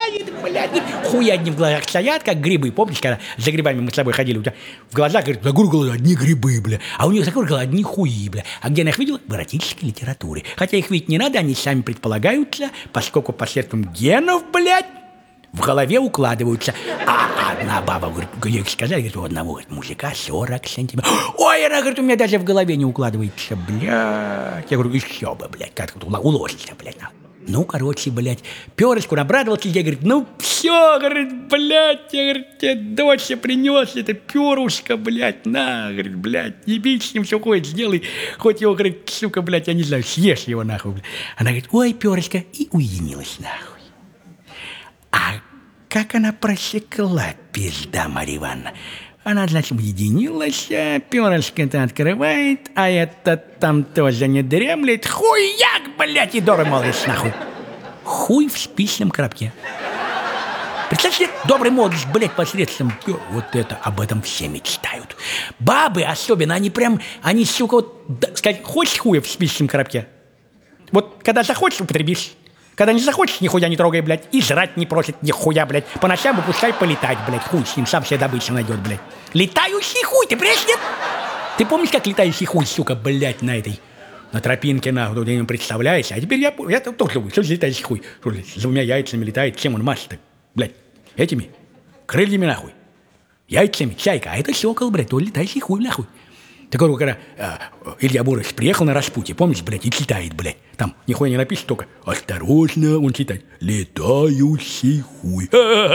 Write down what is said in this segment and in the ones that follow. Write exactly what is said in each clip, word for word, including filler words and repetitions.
сияет, блядь. Хуя одни в глазах стоят, как грибы. Помнишь, когда за грибами мы с тобой ходили, у тебя в глазах, говорит, на гургулу одни грибы, бля. А у них за гургулу одни хуи, бля. А где она их видела? В эротической литературе. Хотя их видеть не надо, они сами предполагаются, поскольку посредством генов, блядь, в голове укладываются. А одна баба, говорит, ей сказали, говорит, у одного говорит, мужика сорок сантиметров. Ой, она, говорит, у меня даже в голове не укладывается, блядь. Я говорю, еще бы, блядь, как тут уложится, блядь. Ну, короче, блядь, перышку обрадовался, я, говорит, ну, все, говорит, блядь, я, говорит, тебе дочь принес это перышко, блядь, на, говорит, блядь, не бить с ним, все хочешь, сделай, хоть его, говорит, сука, блядь, я не знаю, съешь его, нахуй, блядь. Она говорит, ой, перышко, и уединилась, нахуй. А как она просекла, пизда, Марья Ивановна? Она, значит, уединилась, перышко-то открывает, а этот там тоже не дремлет. Хуяк, блядь, и добрый молодец, нахуй. Хуй в спичном коробке. Представьте, добрый молодец, блядь, посредством... Вот это, об этом все мечтают. Бабы особенно, они прям, они, сука, вот, да, сказать, хочешь хуя в спичном коробке? Вот, когда захочешь, употребишь. Когда не захочешь, нихуя не трогай, блядь, и жрать не просит нихуя, блядь. По ночам выпускай полетать, блядь, хуй с ним, сам себе добычу найдет, блядь. Летающий хуй, ты понимаешь, нет? Ты помнишь, как летающий хуй, сука, блядь, на этой, на тропинке, нахуй, ты не представляешь? А теперь я, я тоже, что за летающий хуй? Что, с двумя яйцами летает, чем он машет-то, блядь? Этими крыльями, нахуй, яйцами, чайка, а это сокол, блядь, то летающий хуй, нахуй. Так вот, когда э, Илья Буров приехал на распутье, помнишь, блядь, и читает, блядь. Там нихуя не напишет, только осторожно, он читает. Летающий хуй.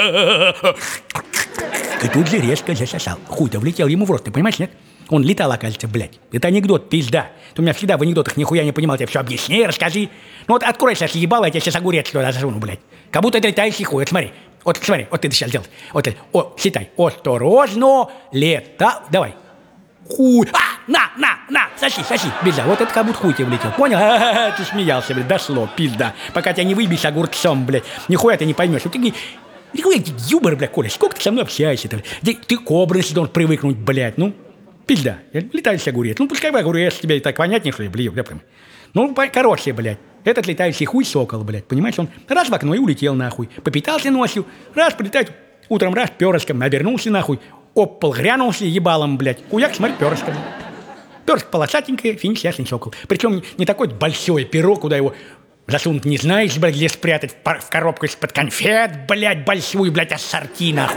И тут же резко засосал. Хуй-то влетел ему в рот, ты понимаешь, нет? Он летал, оказывается, блядь. Это анекдот, пизда. Ты у меня всегда в анекдотах нихуя не понимал, тебе все объясни, расскажи. Ну вот открой сейчас ебало, я тебе сейчас огурец туда засуну, блядь. Как будто это летающий хуй, вот смотри. Вот смотри, вот ты сейчас сделал. Вот это, о, читай. Осторожно, лета, давай. Хуй, а, на, на, на, соси, соси, пизда, вот это как будто хуй тебе влетел, понял? А-а-а, ты смеялся, блядь, дошло, пизда, пока тебя не выбьешь огурцом, блядь, нихуя ты не поймешь, вот ты, нихуя, юмор, блядь, Коля, сколько ты со мной общаешься-то, ты, ты к образу должен привыкнуть, блядь, ну, пизда, летающий огурец, ну, пускай бы огурец тебе и так понятнее, что ли, блин, блядь, ну, короче, блядь, этот летающий хуй сокол, блядь, понимаешь, он раз в окно и улетел, нахуй, попитался ночью, раз прилетает, утром раз перышком, обернулся, нахуй, об пол грянулся ебалом, блядь. Хуяк, смотри, перышко. Перышко полосатенькое, финиш, ясный сокол. Причем не такой большой перо, куда его засунуть не знаешь, блядь, где спрятать в коробку из-под конфет, блядь, большую, блядь, ассорти, нахуй.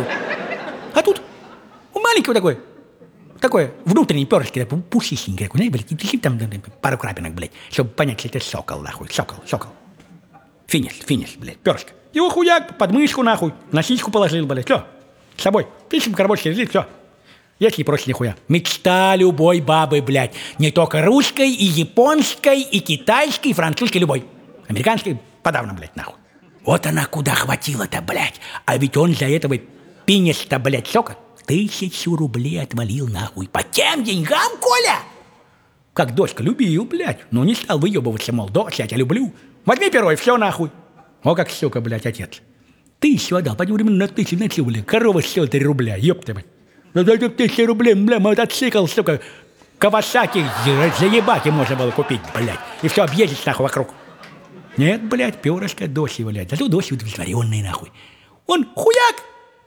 А тут у маленького такой, такое внутреннее перышко, пушистенькое, знаешь, блядь, и там пару крапинок, блядь, чтобы понять, что это сокол, нахуй, сокол, сокол. Финиш, финиш, блядь, перышко. Его хуяк под мышку, нахуй, на сиську положил, блядь, все. С собой. Пишем рабочий язык, все. Есть не проще нихуя. Мечта любой бабы, блядь. Не только русской, и японской, и китайской, и французской, любой. Американской подавно, блядь, нахуй. Вот она куда хватила-то, блядь. А ведь он за этого пинес-то, блядь, сока, тысячу рублей отвалил, нахуй. По тем деньгам, Коля? Как дочка любил, блядь. Но не стал выебываться, мол, дочь, я тебя люблю. Возьми перо и все, нахуй. О, как, сука, блядь, отец. Ты еще отдал, пойдем временно на тысячу, на бля, корова стоит три рубля, ёпта, бля. За эту тысячу рублей, бля, мотоцикл, сука, Кавасаки, заебаки можно было купить, блядь, и все объездить, нахуй, вокруг. Нет, блядь, перышко дочь, блядь, зато дочь удовлетворенный, нахуй. Он хуяк!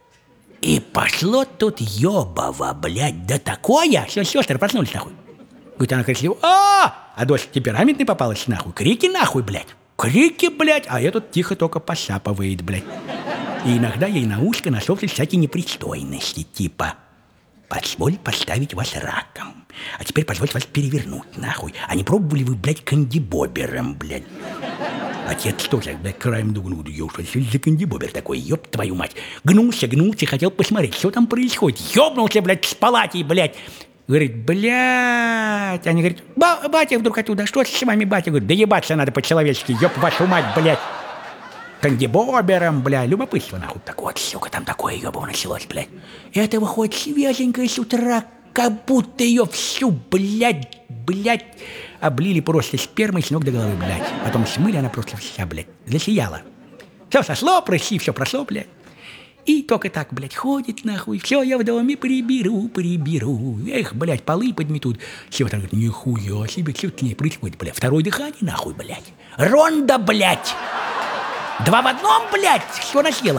И пошло тут ёбово, блядь, да такое! Все, сестры проснулись, нахуй. Говорит, она кричит, а, а дочь темпераментный попалась, нахуй, крики, нахуй, блядь. Крики, блядь, а этот тихо только посапывает, блядь. И иногда ей на ушко насовывают всякие непристойности, типа «Позволь поставить вас раком, а теперь позвольте вас перевернуть, нахуй. А не пробовали вы, блядь, кандибобером, блядь?» Отец тоже, блядь, краем дугнул, что за кандибобер такой, ёб твою мать. Гнулся, гнулся, хотел посмотреть, что там происходит. Ёбнулся, блядь, с палатей, блядь. Говорит, блядь. Они говорят, ба- батя вдруг оттуда, что с вами, батя? Говорит, да ебаться надо по-человечески, ёб вашу мать, блядь. Кандибобером, блядь, любопытство, нахуй. Так вот, сука, там такое ёбово началось, блядь. Это выходит свеженькая с утра, как будто ее всю, блядь, блядь, облили просто спермой с ног до головы, блядь. Потом смыли, она просто вся, блядь, засияла. Все сошло, прыщи, все прошло, блядь. И только так, блядь, ходит, нахуй. Все, я в доме приберу, приберу. Эх, блядь, полы подметут. Все там говорят, нихуя себе, что к ней происходит, блядь. Второе дыхание, нахуй, блядь. Ронда, блядь. Два в одном, блядь, что она съела?